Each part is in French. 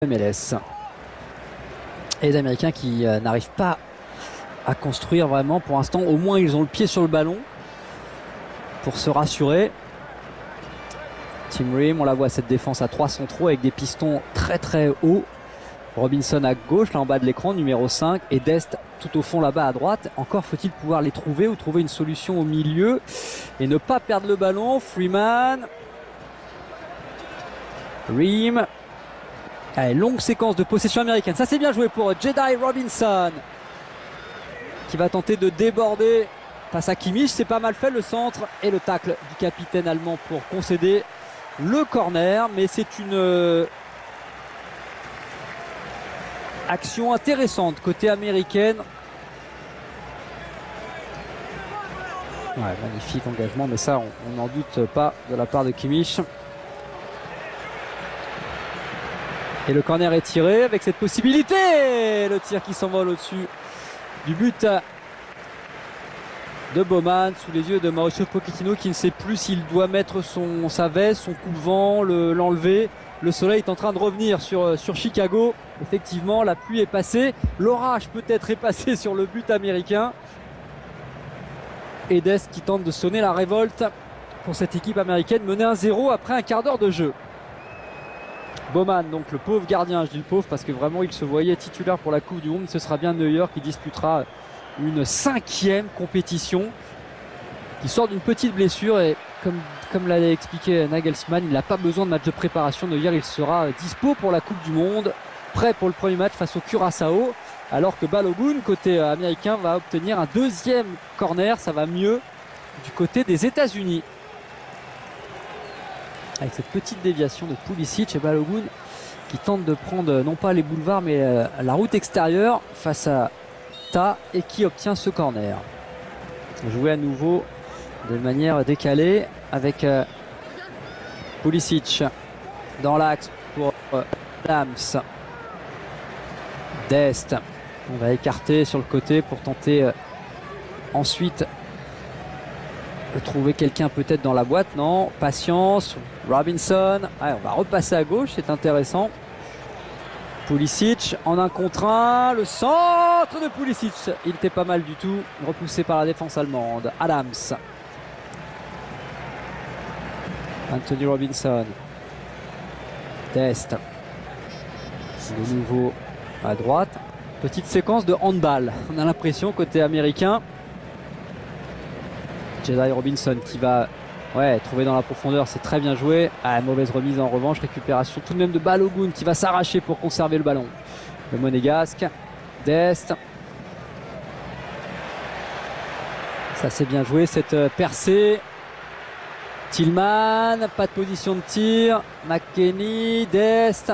MLS. Et les Américains qui n'arrivent pas à construire vraiment pour l'instant. Au moins ils ont le pied sur le ballon pour se rassurer. Tim Ream, on la voit, cette défense à 3 centraux avec des pistons très très hauts. Robinson à gauche, là en bas de l'écran, numéro 5, et Dest tout au fond là-bas à droite. Encore faut-il pouvoir les trouver ou trouver une solution au milieu et ne pas perdre le ballon. Freeman, Ream. Allez, longue séquence de possession américaine. Ça c'est bien joué pour Jedi Robinson qui va tenter de déborder face à Kimmich. C'est pas mal fait, le centre et le tacle du capitaine allemand pour concéder le corner. Mais c'est une action intéressante côté américaine. Ouais, magnifique engagement, mais ça on n'en doute pas de la part de Kimmich. Et le corner est tiré avec cette possibilité. Le tir qui s'envole au-dessus du but de Bowman sous les yeux de Mauricio Pochettino qui ne sait plus s'il doit mettre sa veste, son coupe-vent, l'enlever. Le soleil est en train de revenir sur Chicago. Effectivement, la pluie est passée. L'orage peut-être est passé sur le but américain. Et Dest qui tente de sonner la révolte pour cette équipe américaine menée 1-0 après un quart d'heure de jeu. Bowman, donc le pauvre gardien, je dis le pauvre parce que vraiment il se voyait titulaire pour la Coupe du Monde. Ce sera bien Neuer qui disputera une 5e compétition, qui sort d'une petite blessure et comme l'avait expliqué Nagelsmann, il n'a pas besoin de match de préparation. Neuer, il sera dispo pour la Coupe du Monde, prêt pour le premier match face au Curaçao, alors que Balogun, côté américain, va obtenir un 2e corner. Ça va mieux du côté des États-Unis. Avec cette petite déviation de Pulisic et Balogun qui tente de prendre non pas les boulevards mais la route extérieure face à Ta et qui obtient ce corner. Joué à nouveau de manière décalée avec Pulisic dans l'axe pour Adams. Dest, on va écarter sur le côté pour tenter ensuite de trouver quelqu'un peut-être dans la boîte. Non, patience. Robinson, allez, on va repasser à gauche, c'est intéressant. Pulisic en 1 contre 1, le centre de Pulisic, il était pas mal du tout, repoussé par la défense allemande. Adams, Anthony Robinson, Dest, de nouveau à droite. Petite séquence de handball, on a l'impression côté américain. Jedi Robinson qui va trouver dans la profondeur, c'est très bien joué. Mauvaise remise en revanche, récupération tout de même de Balogun qui va s'arracher pour conserver le ballon. Le monégasque, Dest. Ça c'est bien joué, cette percée. Tillman, pas de position de tir. McKennie, Dest.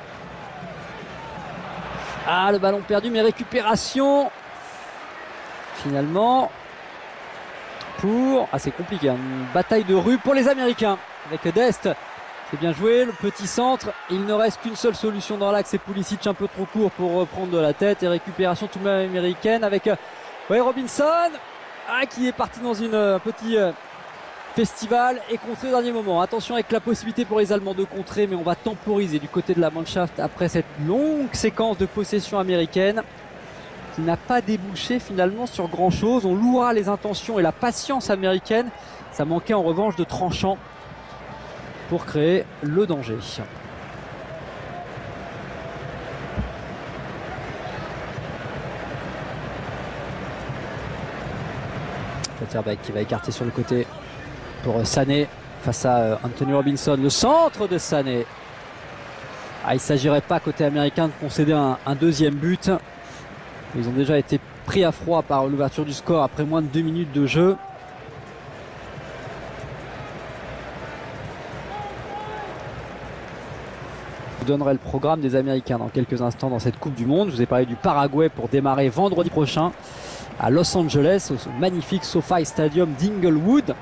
Le ballon perdu, mais récupération. Finalement. C'est compliqué, une bataille de rue pour les Américains avec Dest. C'est bien joué, le petit centre. Il ne reste qu'une seule solution dans l'axe, c'est Pulisic un peu trop court pour reprendre de la tête. Et récupération tout de même américaine avec Robinson qui est parti dans un petit festival et contré au dernier moment. Attention avec la possibilité pour les Allemands de contrer, mais on va temporiser du côté de la Mannschaft après cette longue séquence de possession américaine qui n'a pas débouché finalement sur grand chose. On louera les intentions et la patience américaine. Ça manquait en revanche de tranchant pour créer le danger. Schlotterbeck qui va écarter sur le côté pour Sané face à Anthony Robinson. Le centre de Sané. Il ne s'agirait pas côté américain de concéder un 2e but. Ils ont déjà été pris à froid par l'ouverture du score après moins de 2 minutes de jeu. Je vous donnerai le programme des Américains dans quelques instants dans cette Coupe du Monde. Je vous ai parlé du Paraguay pour démarrer vendredi prochain à Los Angeles, au magnifique SoFi Stadium d'Inglewood,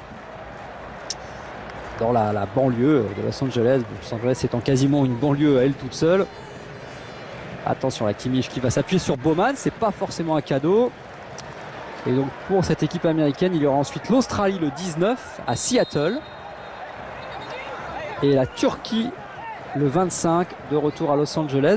dans la banlieue de Los Angeles. Los Angeles étant quasiment une banlieue à elle toute seule. Attention à Kimmich qui va s'appuyer sur Bowman, c'est pas forcément un cadeau. Et donc pour cette équipe américaine, il y aura ensuite l'Australie le 19 à Seattle. Et la Turquie le 25 de retour à Los Angeles.